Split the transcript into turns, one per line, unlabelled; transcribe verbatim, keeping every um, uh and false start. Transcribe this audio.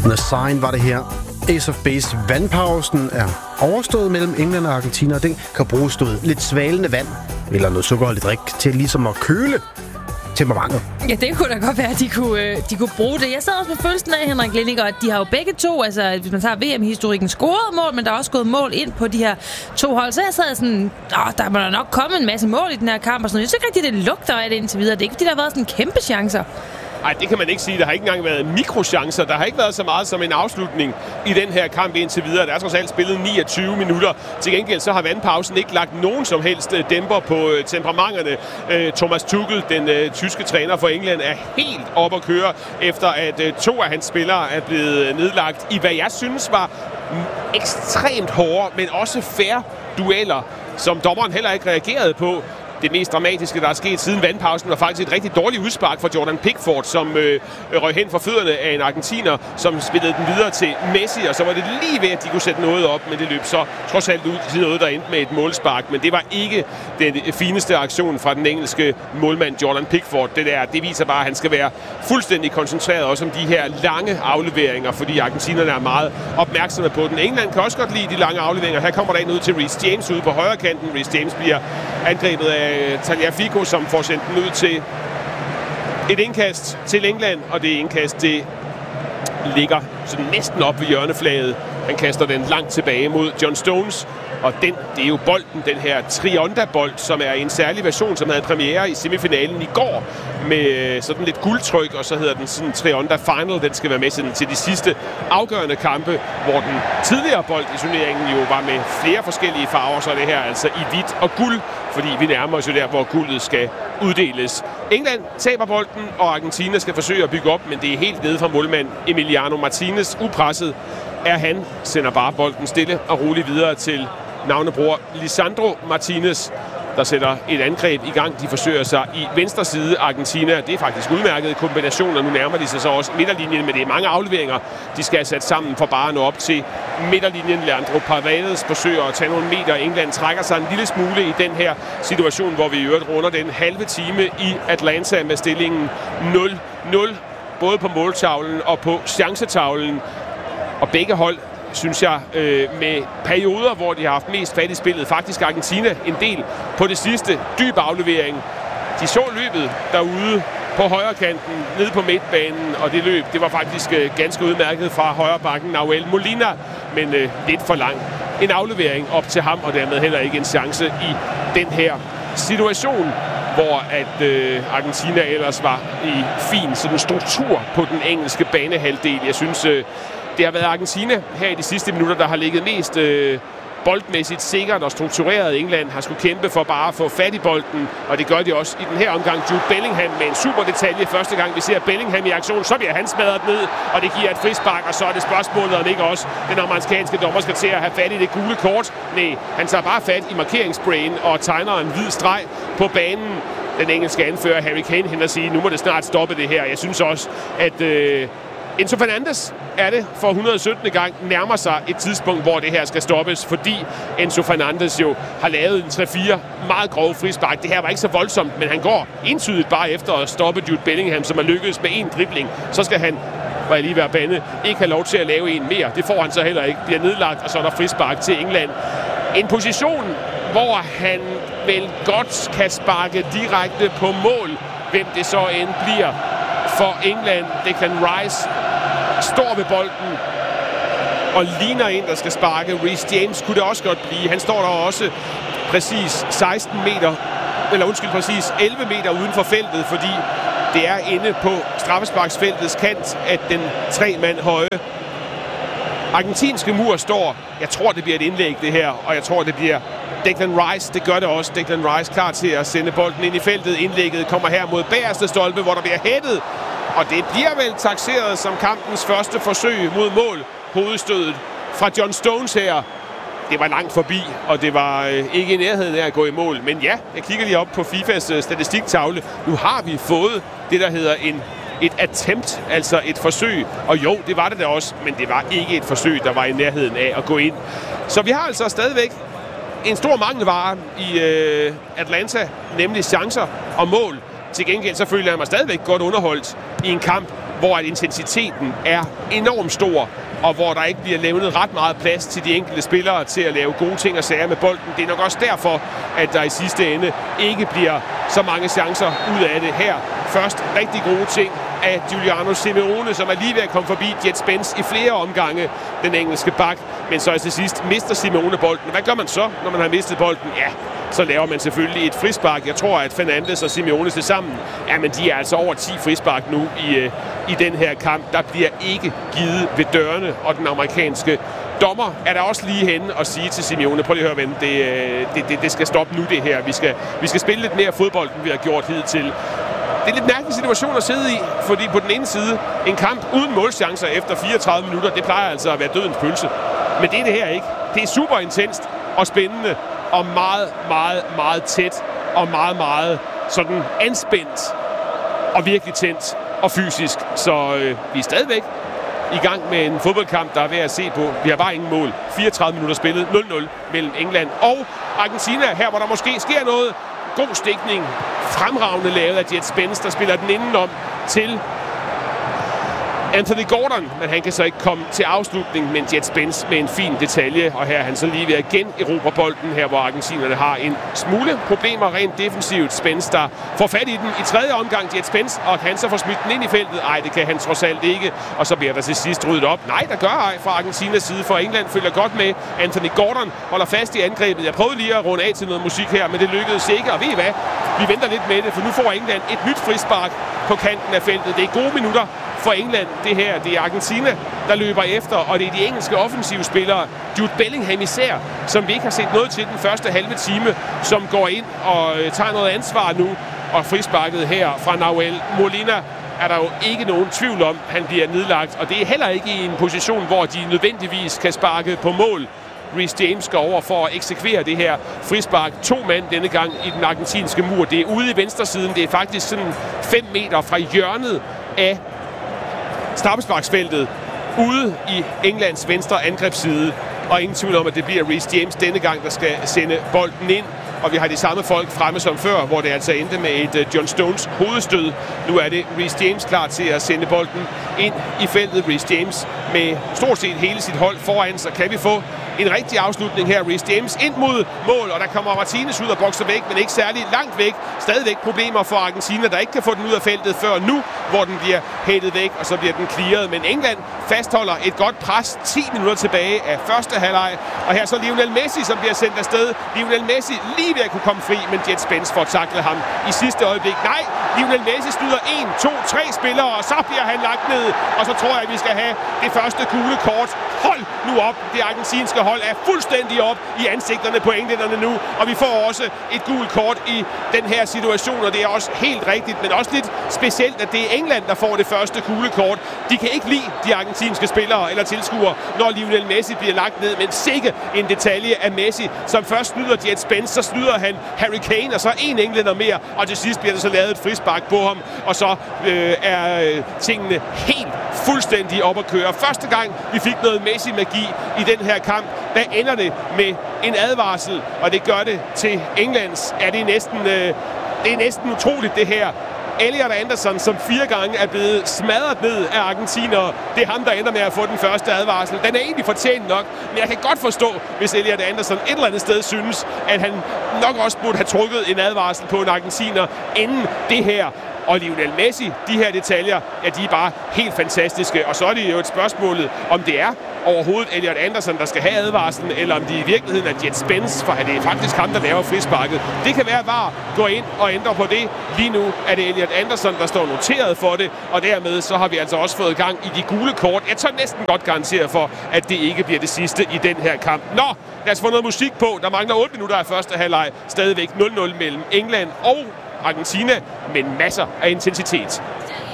The Sign var det her. Ace of Base. Vandpausen er overstået mellem England og Argentina, og den kan bruges stået lidt svalende vand eller noget sukkerholdigt drik til ligesom at køle temperamentet.
Ja, det kunne da godt være, at de kunne, de kunne bruge det. Jeg sad også med følelsen af, Henrik Lindinger, at de har jo begge to, altså hvis man tager V M-historikken, scoret mål, men der er også gået mål ind på de her to hold. Så jeg sad sådan, åh, der må da nok komme en masse mål i den her kamp og sådan noget. Jeg synes ikke rigtig, det lugter af det indtil videre. Det er ikke fordi, der har været sådan kæmpe chancer.
Nej, det kan man ikke sige. Der har ikke engang været mikrochancer. Der har ikke været så meget som en afslutning i den her kamp indtil videre. Der er trods alt spillet niogtyve minutter. Til gengæld så har vandpausen ikke lagt nogen som helst dæmper på temperamenterne. Thomas Tuchel, den tyske træner for England, er helt op at køre, efter at to af hans spillere er blevet nedlagt i, hvad jeg synes var ekstremt hårde, men også fair dueller, som dommeren heller ikke reagerede på. Det mest dramatiske, der er sket siden vandpausen, var faktisk et rigtig dårligt udspark fra Jordan Pickford, som øh, røg hen for fødderne af en argentiner, som spillede den videre til Messi, og så var det lige ved, at de kunne sætte noget op, men det løb så trods alt ud til noget, der endte med et målspark. Men det var ikke den fineste aktion fra den engelske målmand Jordan Pickford. Det der, det viser bare, at han skal være fuldstændig koncentreret også om de her lange afleveringer, fordi argentinerne er meget opmærksomme på den. England kan også godt lide de lange afleveringer. Her kommer der en ud til Reece James ude på højre kanten. Reece James bliver angrebet af Tagliafico, som får sendt den ud til et indkast til England, og det indkast, det ligger sådan næsten op ved hjørneflaget. Han kaster den langt tilbage mod John Stones, og den, det er jo bolden, den her Trionda-bold, som er en særlig version, som havde premiere i semifinalen i går, med sådan lidt guldtryk, og så hedder den sådan Trionda Final. Den skal være med sådan til de sidste afgørende kampe, hvor den tidligere bold i turneringen jo var med flere forskellige farver, så er det her altså i hvidt og guld, fordi vi nærmer os jo der, hvor guldet skal uddeles. England taber bolden, og Argentina skal forsøge at bygge op, men det er helt nede fra målmand Emiliano Martinez. Upresset er han, sender bare bolden stille og roligt videre til navnebror Lisandro Martinez, der sætter et angreb i gang. De forsøger sig i venstre side Argentina. Det er faktisk udmærket kombinationer. Nu nærmer de sig så også midterlinjen, men det er mange afleveringer, de skal have sat sammen for bare at nå op til midterlinjen. Leandro Paredes forsøger at tage nogle meter. England trækker sig en lille smule i den her situation, hvor vi i øvrigt runder den halve time i Atlanta med stillingen nul nul, både på måltavlen og på chancetavlen. Og begge hold, synes jeg, øh, med perioder, hvor de har haft mest fat i spillet. Faktisk Argentina en del på det sidste. Dyb aflevering. De så løbet derude på højre kanten, nede på midtbanen, og det løb, det var faktisk øh, ganske udmærket fra højre bakken Nahuel Molina, men øh, lidt for lang. En aflevering op til ham, og dermed heller ikke en chance i den her situation, hvor at øh, Argentina ellers var i fin sådan struktur på den engelske banehalvdel. Jeg synes, øh, det har været Argentina her i de sidste minutter, der har ligget mest øh, boldmæssigt sikkert og struktureret. England har skulle kæmpe for bare at få fat i bolden, og det gør de også i den her omgang. Jude Bellingham med en super detalje. Første gang vi ser Bellingham i aktion, så bliver han smadret ned, og det giver et frispark, og så er det spørgsmålet, om ikke også den amerikanske dommer skal til at have fat i det gule kort. Nej, han tager bare fat i markeringssprayen og tegner en hvid streg på banen. Den engelske anfører Harry Kane hen og siger, nu må det snart stoppe det her. Jeg synes også, at øh, Enzo Fernandes er det for et hundrede og syttende gang nærmer sig et tidspunkt, hvor det her skal stoppes, fordi Enzo Fernandes jo har lavet en tre fire meget grove frispark. Det her var ikke så voldsomt, men han går entydigt bare efter at stoppe Jude Bellingham, som er lykkedes med en dribling. Så skal han, hvor jeg lige være bande, ikke have lov til at lave en mere. Det får han så heller ikke. Bliver nedlagt, og så er der frispark til England. En position, hvor han vel godt kan sparke direkte på mål, hvem det så end bliver for England. Declan Rice står ved bolden og ligner en, der skal sparke. Reece James kunne det også godt blive. Han står der også præcis seksten meter, eller undskyld, præcis elleve meter uden for feltet, fordi det er inde på straffesparksfeltets kant, at den tre mand høje argentinske mur står. Jeg tror, det bliver et indlæg, det her, og jeg tror, det bliver Declan Rice. Det gør det også. Declan Rice klar til at sende bolden ind i feltet. Indlægget kommer her mod bagerste stolpe, hvor der bliver hættet. Og det bliver vel takseret som kampens første forsøg mod mål. Hovedstødet fra John Stones her. Det var langt forbi, og det var øh, ikke i nærheden af at gå i mål. Men ja, jeg kigger lige op på FIFAs øh, statistiktavle. Nu har vi fået det, der hedder en, et attempt, altså et forsøg. Og jo, det var det da også, men det var ikke et forsøg, der var i nærheden af at gå ind. Så vi har altså stadigvæk en stor mangelvare i øh, Atlanta, nemlig chancer og mål. Til gengæld så føler jeg mig stadigvæk godt underholdt i en kamp, hvor at intensiteten er enormt stor, og hvor der ikke bliver levnet ret meget plads til de enkelte spillere til at lave gode ting og sager med bolden. Det er nok også derfor, at der i sidste ende ikke bliver så mange chancer ud af det her. Først rigtig gode ting af Giuliano Simeone, som er lige ved at komme forbi Jet Spence i flere omgange, den engelske bak. Men så til sidst mister Simeone bolden. Hvad gør man så, når man har mistet bolden? Ja, så laver man selvfølgelig et frispark. Jeg tror, at Fernandes og Simeone til sammen, ja, men de er altså over ti frispark nu i, i den her kamp. Der bliver ikke givet ved dørene, og den amerikanske dommer er der også lige henne og sige til Simeone, prøv lige at høre, ven, det, det, det, det skal stoppe nu det her. Vi skal, vi skal spille lidt mere fodbold, end vi har gjort hidtil. Det er en lidt mærkelig situation at sidde i, fordi på den ene side, en kamp uden målchancer efter fireogtredive minutter, det plejer altså at være dødens pølse. Men det er det her ikke. Det er super intenst og spændende og meget, meget, meget tæt og meget, meget sådan anspændt og virkelig tændt og fysisk. Så øh, vi er stadigvæk i gang med en fodboldkamp, der er værd at se på. Vi har bare ingen mål. fireogtredive minutter spillet, nul nul mellem England og Argentina. Her, hvor der måske sker noget. God stikning. Fremragende lavet af Jet Spence, der spiller den indenom til Anthony Gordon, men han kan så ikke komme til afslutning, men Jet Spence med en fin detalje, og her er han så lige ved at generobre bolden, her hvor argentinerne har en smule problemer rent defensivt. Spence, der får fat i den i tredje omgang, Jet Spence, og kan så få smidt den ind i feltet. Ej, det kan han trods alt ikke, og så bliver der til sidst ryddet op. Nej, der gør ej fra Argentinas side, for England følger godt med. Anthony Gordon holder fast i angrebet. Jeg prøvede lige at runde af til noget musik her, men det lykkedes ikke, og ved I hvad? Vi venter lidt med det, for nu får England et nyt frispark på kanten af feltet. Det er gode minutter for England, det her. Det er Argentina, der løber efter, og det er de engelske offensive spillere, Jude Bellingham især, som vi ikke har set noget til den første halve time, som går ind og tager noget ansvar nu, og frisparket her fra Nahuel Molina er der jo ikke nogen tvivl om, han bliver nedlagt, og det er heller ikke i en position, hvor de nødvendigvis kan sparke på mål. Reece James går over for at eksekvere det her frispark. To mand denne gang i den argentinske mur. Det er ude i venstresiden. Det er faktisk sådan fem meter fra hjørnet af straffesparksfeltet ude i Englands venstre angrebsside. Og ingen tvivl om, at det bliver Reece James denne gang, der skal sende bolden ind. Og vi har de samme folk fremme som før, hvor det altså endte med et uh, John Stones hovedstød. Nu er det Reece James klar til at sende bolden ind i feltet. Reece James med stort set hele sit hold foran, så kan vi få en rigtig afslutning her. Reece James ind mod mål, og der kommer Martinez ud og bokser væk, men ikke særlig langt væk. Stadigvæk problemer for Argentina, der ikke kan få den ud af feltet før nu, hvor den bliver hættet væk, og så bliver den clearet. Men England fastholder et godt pres. ti minutter tilbage af første halvleg, og her så Lionel Messi, som bliver sendt afsted. Lionel Messi lige ved at kunne komme fri, men Jet Spence får taklet ham i sidste øjeblik. Nej, Lionel Messi skyder en, to, tre spillere, og så bliver han lagt ned. Og så tror jeg, at vi skal have det første gule kort. Hold nu op. Det argentinske hold er fuldstændig op i ansigterne på englænderne nu, og vi får også et gult kort i den her situation, og det er også helt rigtigt, men også lidt specielt, at det er England, der får det første gule kort. De kan ikke lide de argentinske spillere eller tilskuere, når Lionel Messi bliver lagt ned, men sikke en detalje af Messi, som først snyder Jet Spence, så snyder han Harry Kane, og så en englænder mere, og til sidst bliver der så lavet et frispark på ham, og så øh, er øh, tingene helt fuldstændig op at køre. Første gang, vi fik noget Messi-magi i den her kamp, der ender det med en advarsel, og det gør det til Englands. Er det næsten, øh, det er næsten utroligt, det her. Elliot Anderson, som fire gange er blevet smadret ned af argentinere. Det er ham, der ender med at få den første advarsel. Den er egentlig fortjent nok, men jeg kan godt forstå, hvis Elliot Anderson et eller andet sted synes, at han nok også burde have trukket en advarsel på en argentiner inden det her. Og Lionel Messi, de her detaljer, ja, de er bare helt fantastiske. Og så er det jo et spørgsmål, om det er overhovedet Elliot Anderson, der skal have advarslen, eller om det i virkeligheden er Jet Spence, for det er faktisk ham, der laver frisparket. Det kan være, at V A R går ind og ændrer på det. Lige nu er det Elliot Anderson, der står noteret for det, og dermed så har vi altså også fået gang i de gule kort. Jeg tør næsten godt garantere for, at det ikke bliver det sidste i den her kamp. Nå, lad os få noget musik på. Der mangler otte minutter af første halvleg. Stadigvæk nul nul mellem England og Argentina, men masser af intensitet.